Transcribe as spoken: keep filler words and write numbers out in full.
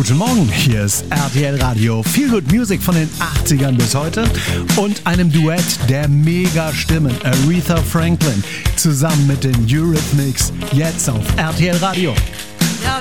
Guten Morgen, hier ist R T L Radio. Feel Good Music von den achtzigern bis heute und einem Duett der Mega-Stimmen Aretha Franklin zusammen mit den Eurythmics jetzt auf R T L Radio.